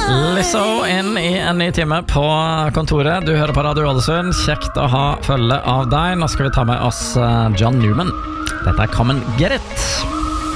Lizzo inn i en ny time på kontoret. Du hører på Radio Ålesund. Kjekt å ha følge av deg. Nå skal vi ta med oss John Newman. Dette er Come and Get It.